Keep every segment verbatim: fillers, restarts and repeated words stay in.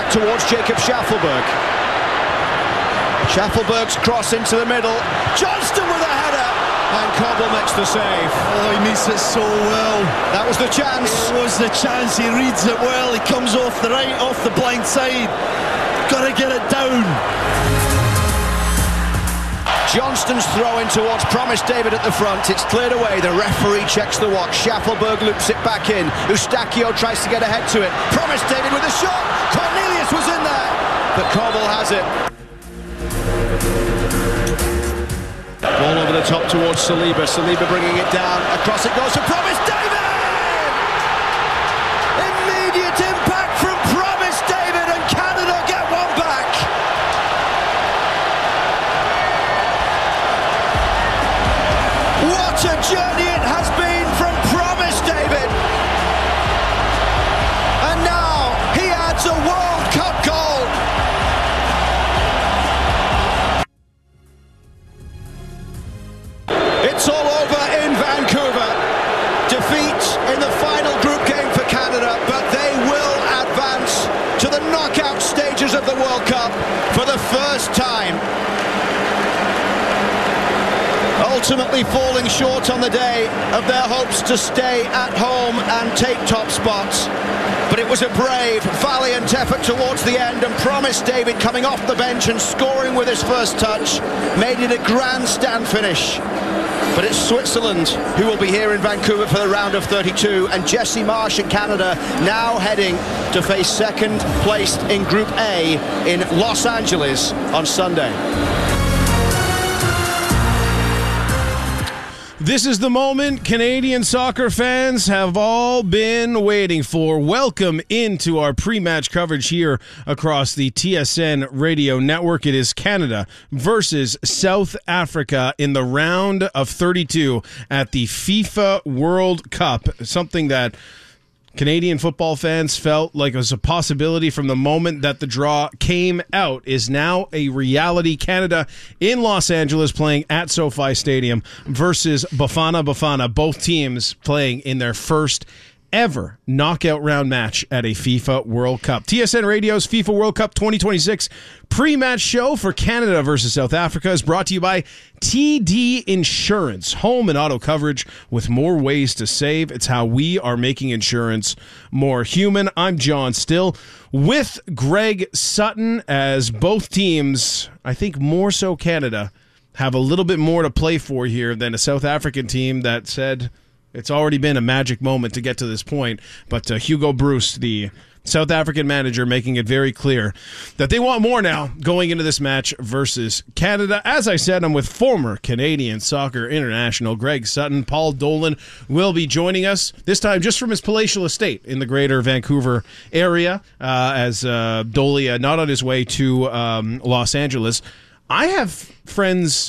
back towards Jacob Schaffelberg. Schaffelberg's cross into the middle. Johnston with a header. And Coble makes the save. Oh, he meets it so well. That was the chance. It was the chance. He reads it well. He comes off the right, off the blind side. Got to get it down. Johnston's throw in towards Promise David at the front. It's cleared away. The referee checks the watch. Schaffelberg loops it back in. Eustachio tries to get ahead to it. Promise David with a shot. Cornelius was in there, but Coble has it. Ball over the top towards Saliba. Saliba bringing it down. Across it goes to Promise David. Immediate impact from Promise David, and Canada get one back. What a journey it has been from Promise David. And now he adds a World Cup goal. It's all over in Vancouver. Defeat in the final group game for Canada, but they will advance to the knockout stages of the World Cup for the first time. Ultimately falling short on the day of their hopes to stay at home and take top spots. But it was a brave, valiant effort towards the end, and Promise David coming off the bench and scoring with his first touch made it a grandstand finish. But it's Switzerland who will be here in Vancouver for the round of thirty-two, and Jesse Marsh and Canada now heading to face second placed in Group A in Los Angeles on Sunday. This is the moment Canadian soccer fans have all been waiting for. Welcome into our pre-match coverage here across the T S N radio network. It is Canada versus South Africa in the round of thirty-two at the FIFA World Cup, something that Canadian football fans felt like it was a possibility from the moment that the draw came out is now a reality. Canada in Los Angeles playing at SoFi Stadium versus Bafana Bafana, both teams playing in their first ever knockout round match at a FIFA World Cup. T S N Radio's FIFA World Cup twenty twenty-six pre-match show for Canada versus South Africa is brought to you by T D Insurance, home and auto coverage with more ways to save. It's how we are making insurance more human. I'm John Still with Greg Sutton, as both teams, I think more so Canada, have a little bit more to play for here than a South African team that said it's already been a magic moment to get to this point. But uh, Hugo Bruce, the South African manager, making it very clear that they want more now going into this match versus Canada. As I said, I'm with former Canadian soccer international Greg Sutton. Paul Dolan will be joining us, this time just from his palatial estate in the greater Vancouver area, uh, as uh, Dolly uh, not on his way to um, Los Angeles. I have friends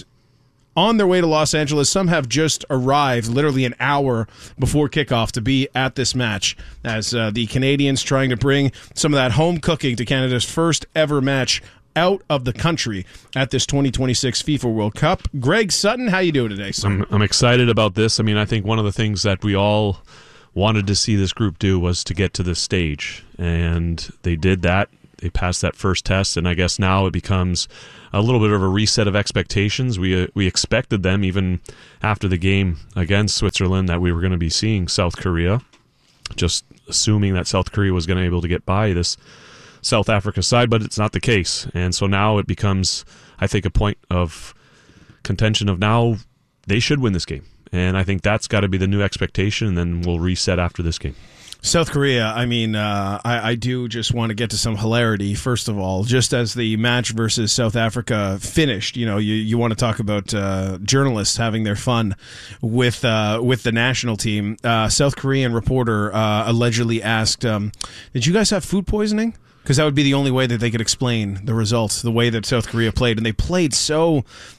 on their way to Los Angeles. Some have just arrived literally an hour before kickoff to be at this match, as uh, the Canadians trying to bring some of that home cooking to Canada's first ever match out of the country at this twenty twenty-six FIFA World Cup. Greg Sutton, how you doing today, sir? I'm, I'm excited about this. I mean, I think one of the things that we all wanted to see this group do was to get to this stage, and they did that. They passed that first test, and I guess now it becomes a little bit of a reset of expectations. We uh, we expected them, even after the game against Switzerland, that we were going to be seeing South Korea, just assuming that South Korea was going to be able to get by this South Africa side, but it's not the case. And so now it becomes, I think, a point of contention of now they should win this game. And I think that's got to be the new expectation, and then we'll reset after this game. South Korea, I mean, uh, I, I do just want to get to some hilarity, first of all. Just as the match versus South Africa finished, you know, you, you want to talk about uh, journalists having their fun with uh, with the national team. Uh, South Korean reporter uh, allegedly asked, um, did you guys have food poisoning? Because that would be the only way that they could explain the results, the way that South Korea played. And they played so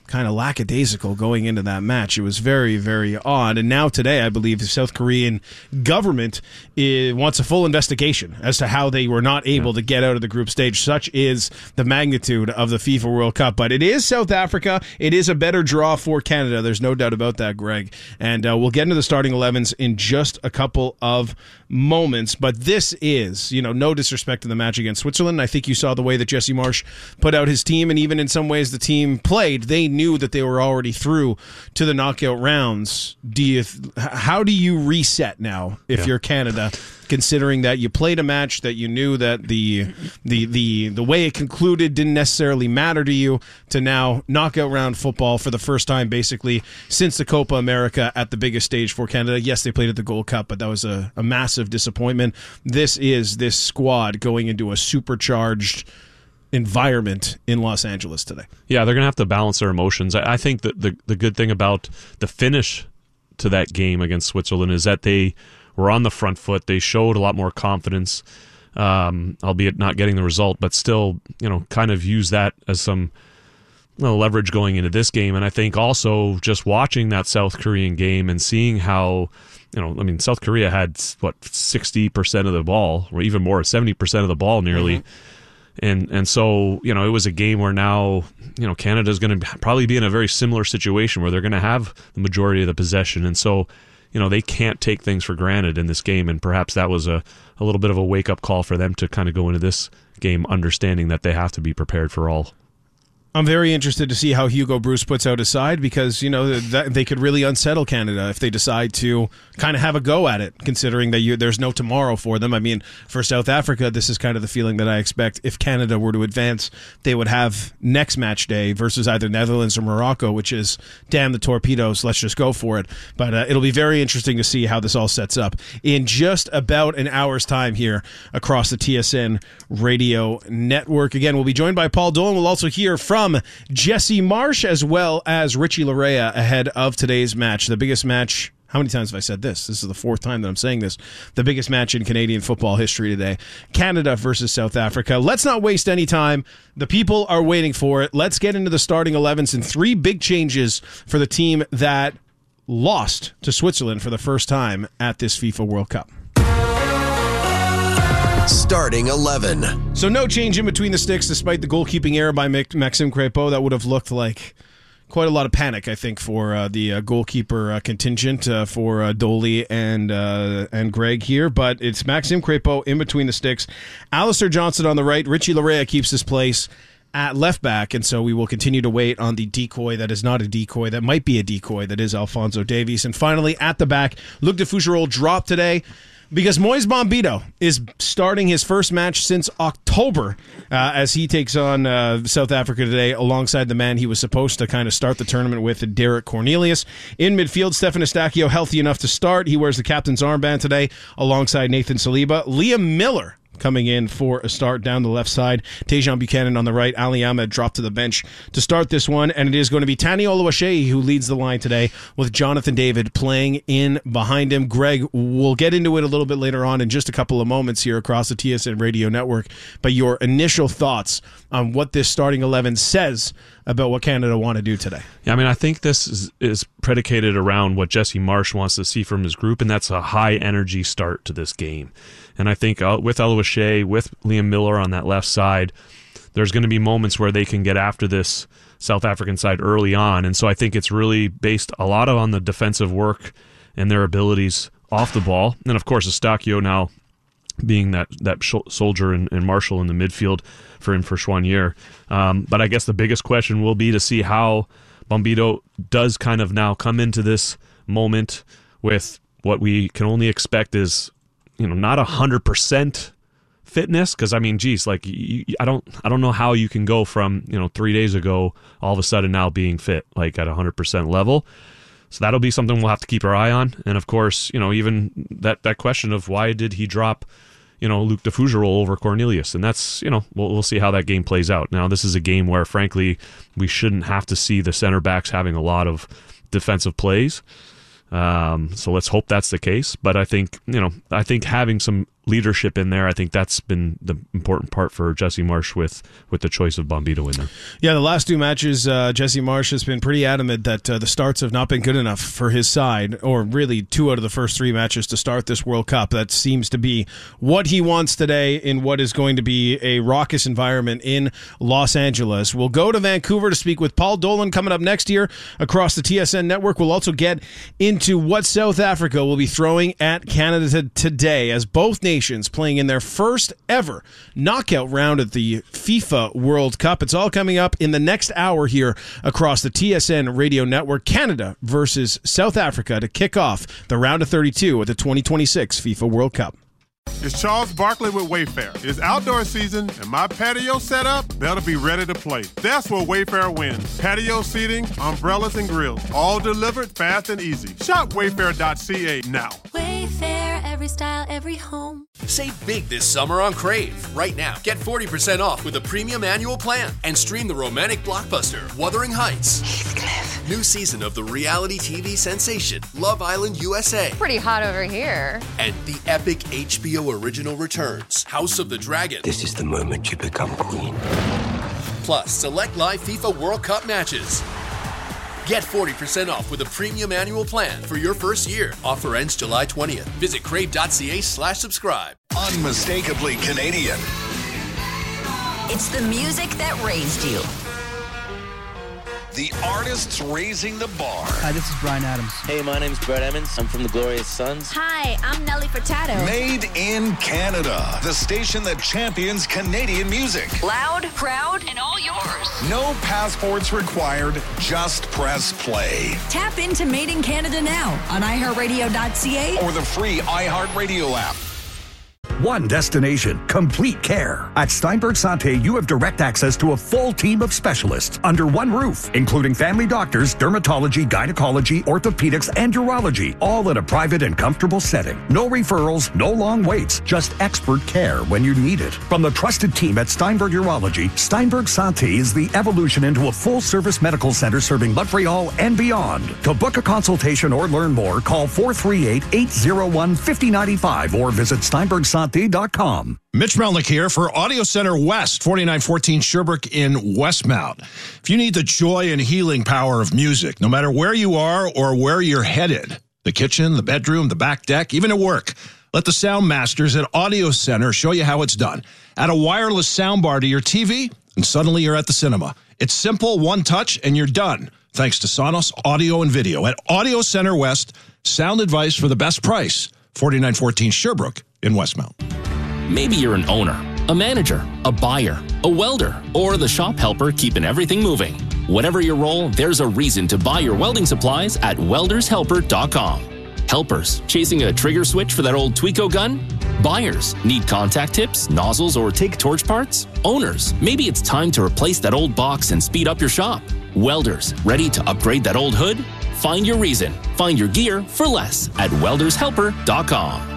kind of lackadaisical going into that match. It was very, very odd. And now today, I believe the South Korean government is, wants a full investigation as to how they were not able to get out of the group stage. Such is the magnitude of the FIFA World Cup. But it is South Africa. It is a better draw for Canada. There's no doubt about that, Greg. And uh, we'll get into the starting elevens in just a couple of moments. But this is, you know, no disrespect to the match against Switzerland. I think you saw the way that Jesse Marsch put out his team, and even in some ways the team played. They knew that they were already through to the knockout rounds. Do you? How do you reset now if yeah. you're Canada, considering that you played a match that you knew that the the the the way it concluded didn't necessarily matter to you, to now knockout round football for the first time basically since the Copa America at the biggest stage for Canada? Yes, they played at the Gold Cup, but that was a, a massive disappointment. This is this squad going into a supercharged environment in Los Angeles today. Yeah, they're going to have to balance their emotions. I, I think that the, the good thing about the finish to that game against Switzerland is that they were on the front foot. They showed a lot more confidence, um, albeit not getting the result, but still, you know, kind of use that as some you know, leverage going into this game. And I think also just watching that South Korean game and seeing how, you know, I mean, South Korea had, what, sixty percent of the ball, or even more, seventy percent of the ball nearly. Mm-hmm. And and so, you know, it was a game where now, you know, Canada's going to probably be in a very similar situation where they're going to have the majority of the possession. And so, you know, they can't take things for granted in this game. And perhaps that was a, a little bit of a wake-up call for them to kind of go into this game understanding that they have to be prepared for all. I'm very interested to see how Hugo Bruce puts out his side, because, you know, that they could really unsettle Canada if they decide to kind of have a go at it, considering that you, there's no tomorrow for them. I mean, for South Africa, this is kind of the feeling that I expect if Canada were to advance, they would have next match day versus either Netherlands or Morocco, which is, damn the torpedoes, let's just go for it. But uh, it'll be very interesting to see how this all sets up in just about an hour's time here across the T S N radio network. Again, we'll be joined by Paul Dolan. We'll also hear from Jesse Marsch as well as Richie Laryea ahead of today's match. The biggest match, how many times have I said this? This is the fourth time that I'm saying this. The biggest match in Canadian football history today. Canada versus South Africa. Let's not waste any time. The people are waiting for it. Let's get into the starting elevens and three big changes for the team that lost to Switzerland for the first time at this FIFA World Cup. Starting eleven. So no change in between the sticks despite the goalkeeping error by Maxime Crépeau. That would have looked like quite a lot of panic, I think, for uh, the uh, goalkeeper uh, contingent uh, for uh, Dolly and uh, and Greg here. But it's Maxime Crépeau in between the sticks. Alistair Johnston on the right. Richie Laryea keeps his place at left back, and so we will continue to wait on the decoy that is not a decoy, that might be a decoy, that is Alphonso Davies. And finally, at the back, Luc de Fougerolles dropped today because Moise Bombito is starting his first match since October uh, as he takes on uh, South Africa today alongside the man he was supposed to kind of start the tournament with, Derek Cornelius. In midfield, Stefan Eustáquio healthy enough to start. He wears the captain's armband today alongside Nathan Saliba. Liam Miller coming in for a start down the left side. Tejan Buchanan on the right. Ali Ahmed dropped to the bench to start this one, and it is going to be Tani Oluwaseyi who leads the line today with Jonathan David playing in behind him. Greg, we'll get into it a little bit later on in just a couple of moments here across the T S N radio network, but your initial thoughts on what this starting eleven says about what Canada want to do today. Yeah, I mean, I think this is, is predicated around what Jesse Marsch wants to see from his group, and that's a high-energy start to this game. And I think uh, with Oluwaseyi, with Liam Miller on that left side, there's going to be moments where they can get after this South African side early on. And so I think it's really based a lot of on the defensive work and their abilities off the ball. And, of course, Eustáquio now being that that sh- soldier and, and Marshall in the midfield for him for Choinière. Um, but I guess the biggest question will be to see how Bombito does kind of now come into this moment with what we can only expect is, you know, not a hundred percent fitness. Because I mean, geez, like you, I don't, I don't know how you can go from, you know, three days ago all of a sudden now being fit like at a hundred percent level. So that'll be something we'll have to keep our eye on. And of course, you know, even that that question of why did he drop, you know, Luc de Fougerolles over Cornelius, and that's, you know, we'll we'll see how that game plays out. Now, this is a game where, frankly, we shouldn't have to see the center backs having a lot of defensive plays. Um, so let's hope that's the case. But I think, you know, I think having some leadership in there. I think that's been the important part for Jesse Marsch with, with the choice of Bombito in there. Yeah, the last two matches, uh, Jesse Marsch has been pretty adamant that uh, the starts have not been good enough for his side, or really two out of the first three matches to start this World Cup. That seems to be what he wants today in what is going to be a raucous environment in Los Angeles. We'll go to Vancouver to speak with Paul Dolan coming up next year across the T S N network. We'll also get into what South Africa will be throwing at Canada today, as both nations playing in their first ever knockout round at the FIFA World Cup. It's all coming up in the next hour here across the T S N radio network. Canada versus South Africa to kick off the round of thirty-two of the twenty twenty-six FIFA World Cup. It's Charles Barkley with Wayfair. It's outdoor season, and my patio setup better be ready to play. That's where Wayfair wins. Patio seating, umbrellas, and grills, all delivered fast and easy. Shop wayfair dot c a now. Wayfair, every style, every home. Save big this summer on Crave. Right now, get forty percent off with a premium annual plan and stream the romantic blockbuster Wuthering Heights. Heathcliff. New season of the reality T V sensation Love Island U S A. Pretty hot over here. And the epic H B O original returns House of the Dragon. This is the moment you become queen. Plus, select live FIFA World Cup matches. Get forty percent off with a premium annual plan for your first year. Offer ends July twentieth. Visit crave dot c a slash subscribe. Unmistakably Canadian. It's the music that raised you. The artists raising the bar. Hi, this is Bryan Adams. Hey, my name's Brett Emmons. I'm from the Glorious Sons. Hi, I'm Nelly Furtado. Made in Canada. The station that champions Canadian music. Loud, proud, and all yours. No passports required. Just press play. Tap into Made in Canada now on i heart radio dot c a or the free iHeartRadio app. One destination, complete care. At Steinberg Santé, you have direct access to a full team of specialists under one roof, including family doctors, dermatology, gynecology, orthopedics, and urology, all in a private and comfortable setting. No referrals, no long waits, just expert care when you need it. From the trusted team at Steinberg Urology, Steinberg Santé is the evolution into a full-service medical center serving Montreal and beyond. To book a consultation or learn more, call four three eight, eight zero one, five zero nine five or visit steinberg santé dot com. Mitch Melnick here for Audio Center West, forty-nine fourteen Sherbrooke in Westmount. If you need the joy and healing power of music, no matter where you are or where you're headed, the kitchen, the bedroom, the back deck, even at work, let the sound masters at Audio Center show you how it's done. Add a wireless soundbar to your T V, and suddenly you're at the cinema. It's simple, one touch, and you're done. Thanks to Sonos Audio and Video at Audio Center West. Sound advice for the best price. forty-nine fourteen Sherbrooke in Westmount. Maybe you're an owner, a manager, a buyer, a welder, or the shop helper keeping everything moving. Whatever your role, there's a reason to buy your welding supplies at welders helper dot com. Helpers, chasing a trigger switch for that old Tweco gun? Buyers, need contact tips, nozzles, or take torch parts? Owners, maybe it's time to replace that old box and speed up your shop. Welders, ready to upgrade that old hood? Find your reason. Find your gear for less at welders helper dot com.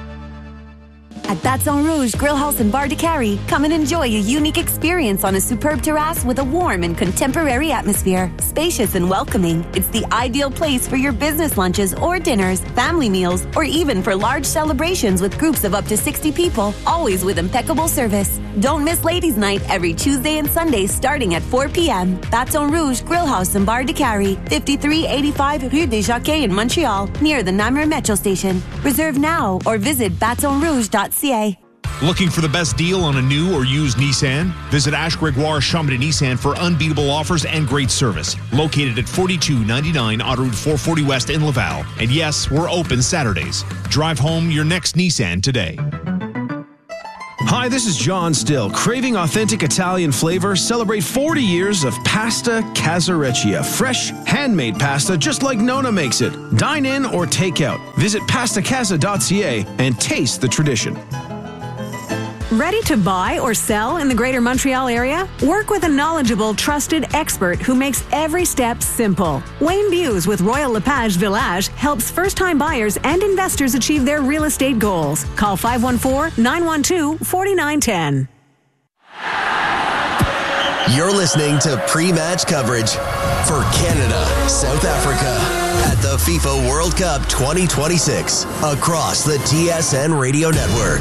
At Baton Rouge Grill House and Bar de Carry, come and enjoy a unique experience on a superb terrace with a warm and contemporary atmosphere. Spacious and welcoming, it's the ideal place for your business lunches or dinners, family meals, or even for large celebrations with groups of up to sixty people, always with impeccable service. Don't miss Ladies' Night every Tuesday and Sunday starting at four p.m. Baton Rouge Grill House and Bar de Carry, fifty-three eighty-five Rue des Jacquets in Montreal, near the Namur Metro Station. Reserve now or visit baton rouge dot c a. Looking for the best deal on a new or used Nissan? Visit Ash Gregoire Chambly Nissan for unbeatable offers and great service. Located at forty-two ninety-nine Autoroute four forty West in Laval. And yes, we're open Saturdays. Drive home your next Nissan today. Hi, this is John Still. Craving authentic Italian flavor? Celebrate forty years of Pasta Casareccia. Fresh, handmade pasta just like Nona makes it. Dine in or take out. Visit pasta casa dot c a and taste the tradition. Ready to buy or sell in the Greater Montreal area? Work with a knowledgeable, trusted expert who makes every step simple. Wayne Buse with Royal LePage Village helps first-time buyers and investors achieve their real estate goals. Call five one four, nine one two, four nine one zero. You're listening to pre-match coverage for Canada, South Africa. at the FIFA World Cup twenty twenty-six across the T S N Radio Network.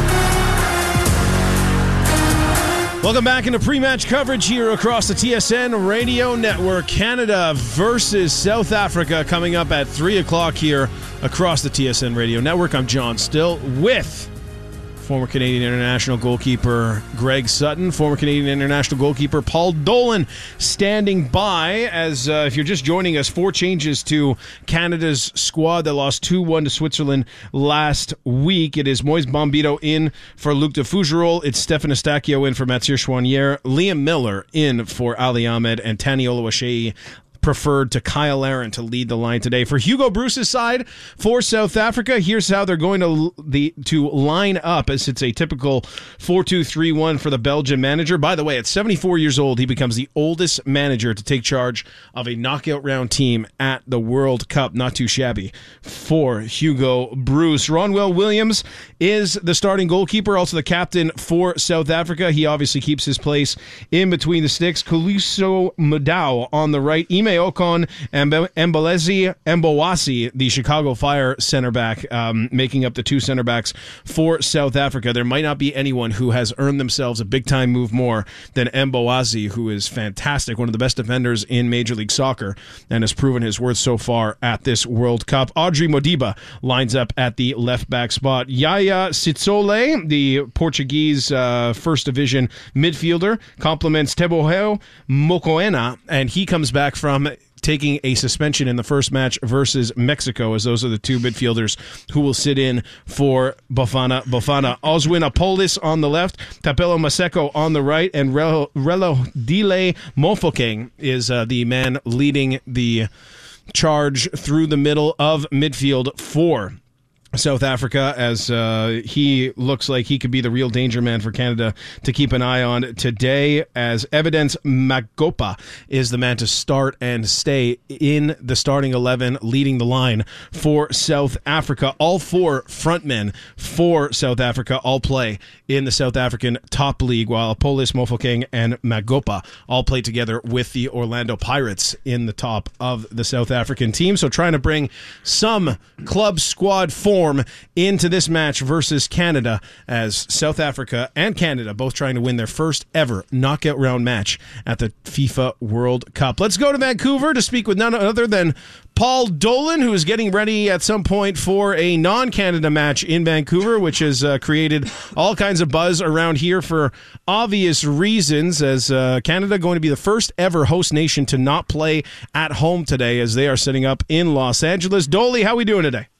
Welcome back into pre-match coverage here across the T S N Radio Network. Canada versus South Africa coming up at three o'clock here across the T S N Radio Network. I'm John Still with former Canadian international goalkeeper Greg Sutton, former Canadian international goalkeeper Paul Dolan standing by. As uh, if you're just joining us, four changes to Canada's squad that lost two one to Switzerland last week. It is Moise Bombito in for Luc de Fougerolles. It's Stefan Eustáquio in for Mathieu Choinière. Liam Miller in for Ali Ahmed. And Tani Oluwaseyi preferred to Kyle Aaron to lead the line today. For Hugo Bruce's side, for South Africa, here's how they're going to the to line up, as it's a typical four two three one for the Belgian manager. By the way, at seventy-four years old, he becomes the oldest manager to take charge of a knockout round team at the World Cup. Not too shabby for Hugo Bruce. Ronwell Williams is the starting goalkeeper, also the captain for South Africa. He obviously keeps his place in between the sticks. Kuliso Mudau on the right. Ime Okon and Mbelezi Mbowasi, the Chicago Fire center back, um, making up the two center backs for South Africa. There might not be anyone who has earned themselves a big-time move more than Mbowasi, who is fantastic, one of the best defenders in Major League Soccer, and has proven his worth so far at this World Cup. Audrey Modiba lines up at the left-back spot. Yaya Sitsole, the Portuguese uh, First Division midfielder, complements Teboho Mokoena, and he comes back from taking a suspension in the first match versus Mexico, as those are the two midfielders who will sit in for Bafana Bafana. Oswin Apolis on the left, Tapelo Maseko on the right, and Relo, Relo Dile Mofokeng is uh, the man leading the charge through the middle of midfield for South Africa, as uh, he looks like he could be the real danger man for Canada to keep an eye on today, as Evidence Magopa is the man to start and stay in the starting eleven, leading the line for South Africa. All four frontmen for South Africa all play in the South African top league, while Apolis, Mofokeng, and Magopa all play together with the Orlando Pirates in the top of the South African team. So trying to bring some club squad form into this match versus Canada, as South Africa and Canada both trying to win their first ever knockout round match at the FIFA World Cup. Let's go to Vancouver to speak with none other than Paul Dolan, who is getting ready at some point for a non-Canada match in Vancouver, which has uh, created all kinds of buzz around here for obvious reasons, as uh, Canada going to be the first ever host nation to not play at home today, as they are setting up in Los Angeles. Dolly, how are we doing today?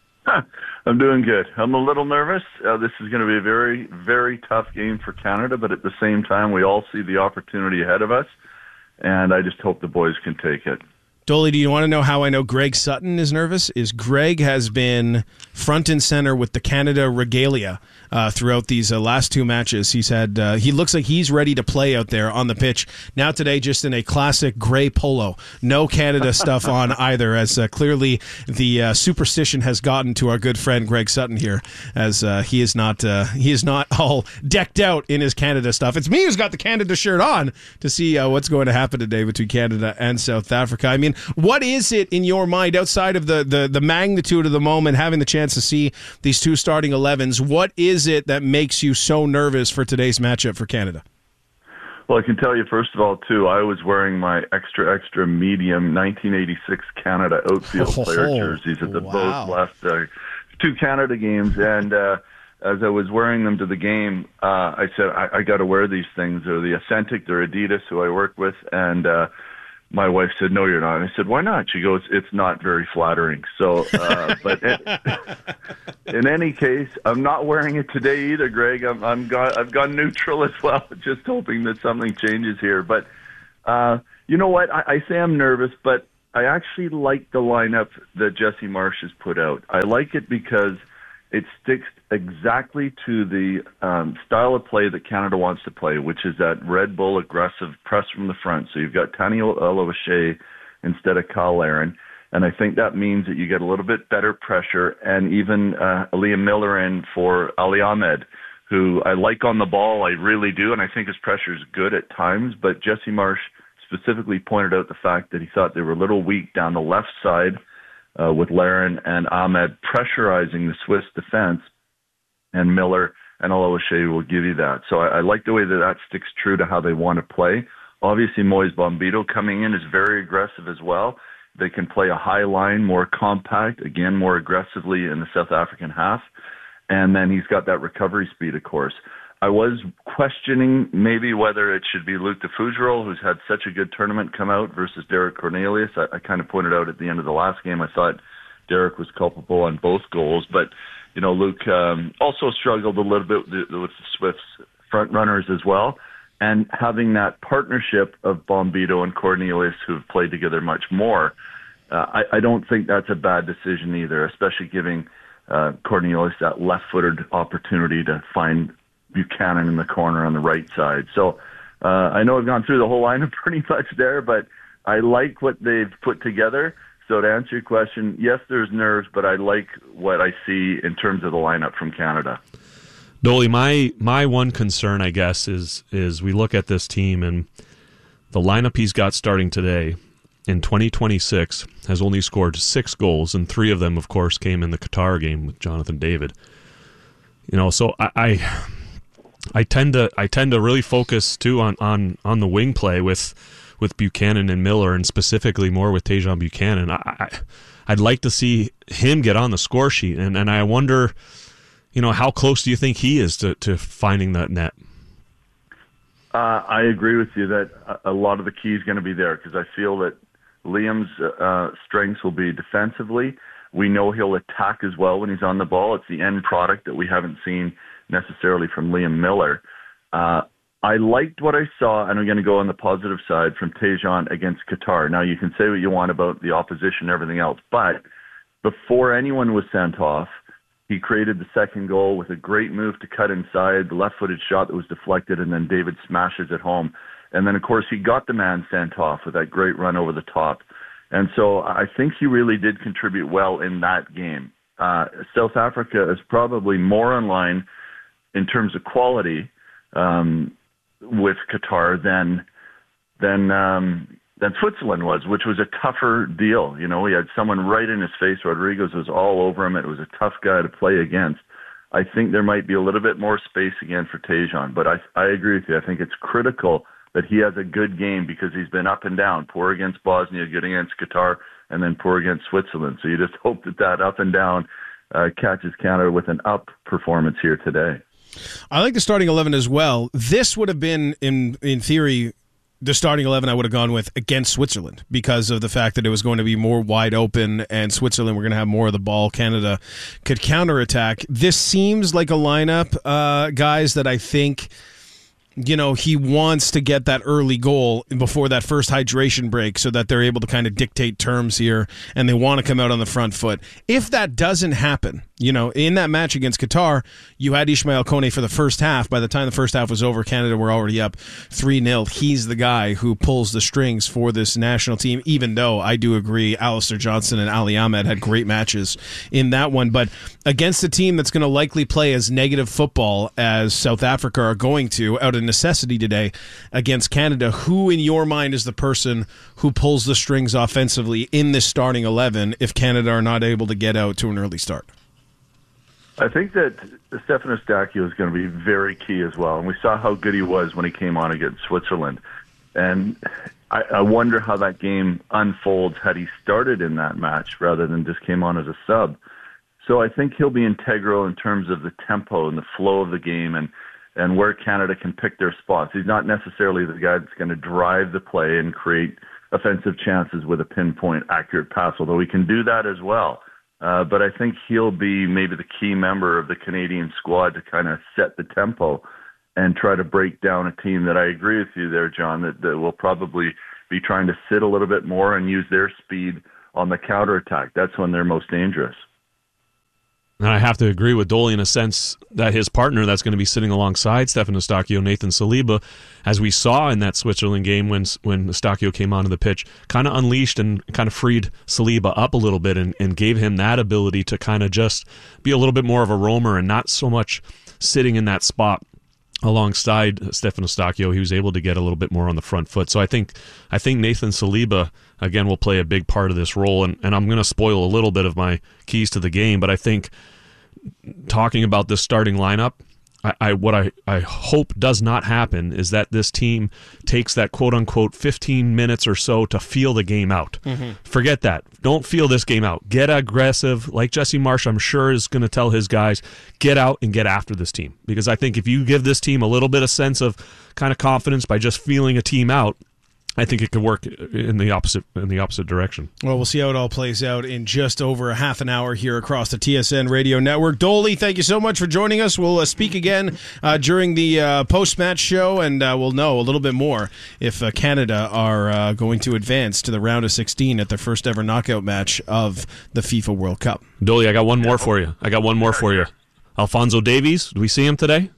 I'm doing good. I'm a little nervous. Uh, this is going to be a very, very tough game for Canada, but at the same time, we all see the opportunity ahead of us, and I just hope the boys can take it. Dolly, do you want to know how I know Greg Sutton is nervous? Is Greg has been front and center with the Canada regalia uh, throughout these uh, last two matches. He's had. Uh, he looks like he's ready to play out there on the pitch. Now today, just in a classic gray polo. No Canada stuff on either, as uh, clearly the uh, superstition has gotten to our good friend Greg Sutton here, as uh, he is not uh, he is not all decked out in his Canada stuff. It's me who's got the Canada shirt on to see uh, what's going to happen today between Canada and South Africa. I mean, what is it in your mind, outside of the, the, the magnitude of the moment, having the chance to see these two starting elevens, what is it that makes you so nervous for today's matchup for Canada? Well, I can tell you, first of all, too, I was wearing my extra, extra medium nineteen eighty-six Canada outfield oh, player jerseys at the wow. both last uh, two Canada games, and uh, as I was wearing them to the game, uh, I said, I, I got to wear these things. They're the Authentic, they're Adidas, who I work with, and uh, my wife said, no, you're not. And I said, why not? She goes, it's not very flattering. So, uh, but in, in any case, I'm not wearing it today either, Greg. I'm, I'm got, I've gone neutral as well, just hoping that something changes here. But uh, you know what? I, I say I'm nervous, but I actually like the lineup that Jesse Marsch has put out. I like it because it sticks exactly to the um, style of play that Canada wants to play, which is that Red Bull aggressive press from the front. So you've got Tani Oluwaseyi instead of Kyle Aaron, and I think that means that you get a little bit better pressure, and even uh, Liam Miller in for Ali Ahmed, who I like on the ball, I really do, and I think his pressure is good at times, but Jesse Marsch specifically pointed out the fact that he thought they were a little weak down the left side uh, with Larin and Ahmed pressurizing the Swiss defense, and Miller and Aloishe will give you that. So I, I like the way that that sticks true to how they want to play. Obviously, Moise Bombito coming in is very aggressive as well. They can play a high line, more compact, again, more aggressively in the South African half. And then he's got that recovery speed, of course. I was questioning maybe whether it should be Luc de Fougerolles, who's had such a good tournament, come out versus Derek Cornelius. I, I kind of pointed out at the end of the last game, I thought Derek was culpable on both goals. But, you know, Luc um, also struggled a little bit with the, with the Swifts front runners as well. And having that partnership of Bombito and Cornelius, who've played together much more, uh, I, I don't think that's a bad decision either, especially giving uh, Cornelius that left-footed opportunity to find Buchanan in the corner on the right side. So uh, I know I've gone through the whole lineup pretty much there, but I like what they've put together. So to answer your question, yes, there's nerves, but I like what I see in terms of the lineup from Canada. Dolly, my my one concern, I guess, is is we look at this team and the lineup he's got starting today in twenty twenty-six has only scored six goals, and three of them, of course, came in the Qatar game with Jonathan David. You know, so I, I I tend to I tend to really focus too on, on, on the wing play with with Buchanan and Miller, and specifically more with Tajon Buchanan. I, I I'd like to see him get on the score sheet, and, and I wonder, you know, how close do you think he is to, to finding that net? Uh, I agree with you that a lot of the key is going to be there, because I feel that Liam's uh, strengths will be defensively. We know he'll attack as well when he's on the ball. It's the end product that we haven't seen necessarily from Liam Miller. Uh, I liked what I saw, and I'm going to go on the positive side, from Tajon against Qatar. Now, you can say what you want about the opposition and everything else, but before anyone was sent off, he created the second goal with a great move to cut inside, the left-footed shot that was deflected, and then David smashes it home. And then, of course, he got the man sent off with that great run over the top. And so I think he really did contribute well in that game. Uh, South Africa is probably more in line in terms of quality um, with Qatar than than um, than Switzerland was, which was a tougher deal. You know, he had someone right in his face. Rodriguez was all over him. It was a tough guy to play against. I think there might be a little bit more space again for Tajon, but I I agree with you. I think it's critical that he has a good game, because he's been up and down, poor against Bosnia, good against Qatar, and then poor against Switzerland. So you just hope that that up and down uh, catches Canada with an up performance here today. I like the starting eleven as well. This would have been, in in theory, the starting eleven I would have gone with against Switzerland, because of the fact that it was going to be more wide open, and Switzerland were going to have more of the ball. Canada could counterattack. This seems like a lineup, uh, guys, that I think, you know, he wants to get that early goal before that first hydration break so that they're able to kind of dictate terms here, and they want to come out on the front foot. If that doesn't happen, you know, in that match against Qatar, you had Ismail Kone for the first half. By the time the first half was over, Canada were already up three nil. He's the guy who pulls the strings for this national team, even though I do agree Alistair Johnston and Ali Ahmed had great matches in that one. But against a team that's going to likely play as negative football as South Africa are going to, out of necessity today against Canada, who in your mind is the person who pulls the strings offensively in this starting eleven if Canada are not able to get out to an early start? I think that Stefan Eustáquio is going to be very key as well. And we saw how good he was when he came on against Switzerland. And I, I wonder how that game unfolds had he started in that match rather than just came on as a sub. So I think he'll be integral in terms of the tempo and the flow of the game, and, and where Canada can pick their spots. He's not necessarily the guy that's going to drive the play and create offensive chances with a pinpoint accurate pass, although he can do that as well. Uh, but I think he'll be maybe the key member of the Canadian squad to kind of set the tempo and try to break down a team that I agree with you there, John, that, that will probably be trying to sit a little bit more and use their speed on the counterattack. That's when they're most dangerous. And I have to agree with Dolly in a sense that his partner that's going to be sitting alongside Stefan Eustáquio, Nathan Saliba, as we saw in that Switzerland game when when Eustáquio came onto the pitch, kind of unleashed and kind of freed Saliba up a little bit and, and gave him that ability to kind of just be a little bit more of a roamer and not so much sitting in that spot alongside Stefan Eustáquio, he was able to get a little bit more on the front foot. So I think I think Nathan Saliba, again, will play a big part of this role. And, and I'm going to spoil a little bit of my keys to the game, but I think talking about this starting lineup, I, I what I, I hope does not happen is that this team takes that quote-unquote fifteen minutes or so to feel the game out. Mm-hmm. Forget that. Don't feel this game out. Get aggressive. Like Jesse Marsch, I'm sure, is going to tell his guys, get out and get after this team. Because I think if you give this team a little bit of sense of kind of confidence by just feeling a team out, I think it could work in the opposite in the opposite direction. Well, we'll see how it all plays out in just over a half an hour here across the T S N Radio Network. Dolly, thank you so much for joining us. We'll uh, speak again uh, during the uh, post-match show, and uh, we'll know a little bit more if uh, Canada are uh, going to advance to the round of sixteen at their first ever knockout match of the FIFA World Cup. Dolly, I got one more for you. I got one more for you. Alphonso Davies, do we see him today?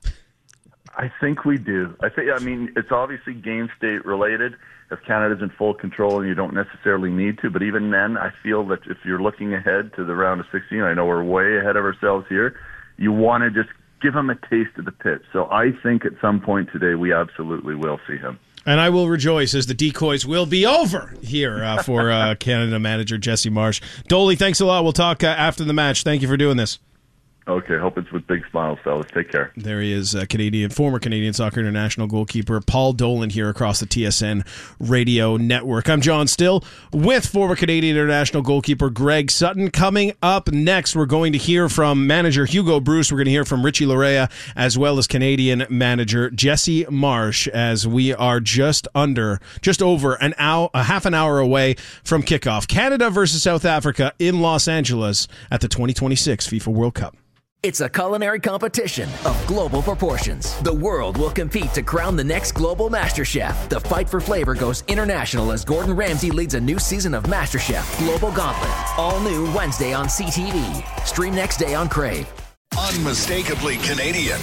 I think we do. I think. I mean, it's obviously game state related. If Canada's in full control, and you don't necessarily need to, but even then, I feel that if you're looking ahead to the round of sixteen, I know we're way ahead of ourselves here. You want to just give him a taste of the pitch. So I think at some point today, we absolutely will see him. And I will rejoice as the decoys will be over here uh, for uh, Canada manager Jesse Marsch. Dolly, thanks a lot. We'll talk uh, after the match. Thank you for doing this. Okay, hope it's with big smiles, fellas. Take care. There he is, uh, Canadian former Canadian Soccer International goalkeeper Paul Dolan here across the T S N Radio Network. I'm John Still with former Canadian International goalkeeper Greg Sutton. Coming up next, we're going to hear from manager Hugo Bruce. We're going to hear from Richie Laryea, as well as Canadian manager Jesse Marsch, as we are just under, just over an hour, a half an hour away from kickoff. Canada versus South Africa in Los Angeles at the twenty twenty-six FIFA World Cup. It's a culinary competition of global proportions. The world will compete to crown the next global master chef. The fight for flavor goes international as Gordon Ramsay leads a new season of MasterChef Global Gauntlet. All new Wednesday on C T V. Stream next day on Crave. Unmistakably Canadian.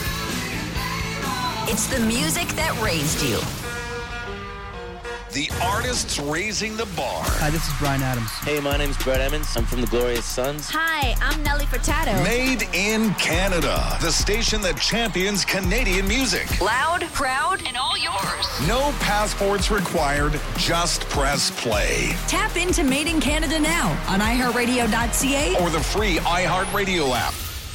It's the music that raised you. The artists raising the bar. Hi, this is Bryan Adams. Hey, my name's Brett Emmons. I'm from the Glorious Sons. Hi, I'm Nelly Furtado. Made in Canada. The station that champions Canadian music. Loud, proud, and all yours. No passports required. Just press play. Tap into Made in Canada now on i heart radio dot c a or the free iHeartRadio app.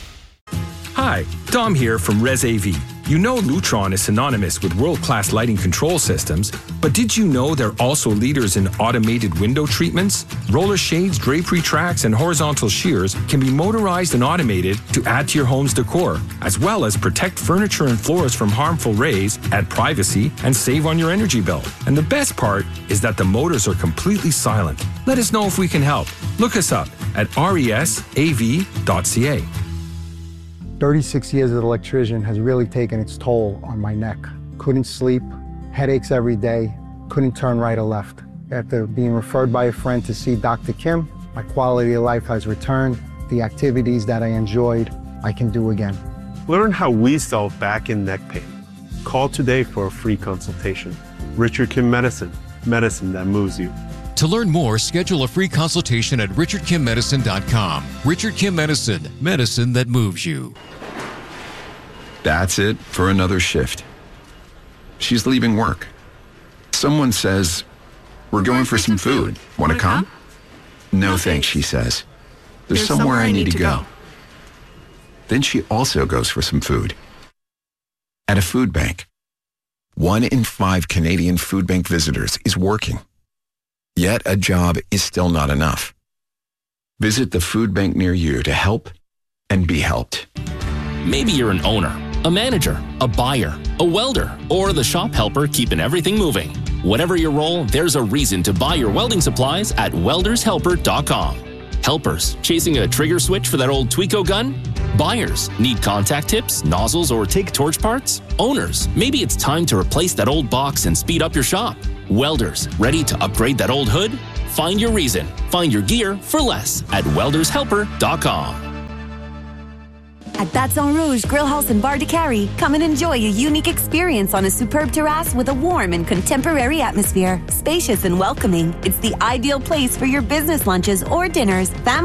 Hi, Dom here from Res A V. You know Lutron is synonymous with world-class lighting control systems, but did you know they're also leaders in automated window treatments? Roller shades, drapery tracks, and horizontal shears can be motorized and automated to add to your home's decor, as well as protect furniture and floors from harmful rays, add privacy, and save on your energy bill. And the best part is that the motors are completely silent. Let us know if we can help. Look us up at res a v dot c a. thirty-six years as an electrician has really taken its toll on my neck. Couldn't sleep, headaches every day, couldn't turn right or left. After being referred by a friend to see Doctor Kim, my quality of life has returned. The activities that I enjoyed, I can do again. Learn how we solve back and neck pain. Call today for a free consultation. Richard Kim Medicine, medicine that moves you. To learn more, schedule a free consultation at richard kim medicine dot com. Richard Kim Medicine, medicine that moves you. That's it for another shift. She's leaving work. Someone says, "We're going for some food. Want to come?" No thanks, she says. There's somewhere I need to go. Then she also goes for some food. At a food bank. One in five Canadian food bank visitors is working. Yet a job is still not enough. Visit the food bank near you to help and be helped. Maybe you're an owner, a manager, a buyer, a welder, or the shop helper keeping everything moving. Whatever your role, there's a reason to buy your welding supplies at welders helper dot com. Helpers, chasing a trigger switch for that old Tweco gun? Buyers, need contact tips, nozzles, or take torch parts? Owners, maybe it's time to replace that old box and speed up your shop. Welders, ready to upgrade that old hood? Find your reason. Find your gear for less at welders helper dot com. At Baton Rouge Grill House and Bar de Carry, come and enjoy a unique experience on a superb terrace with a warm and contemporary atmosphere. Spacious and welcoming, it's the ideal place for your business lunches or dinners, family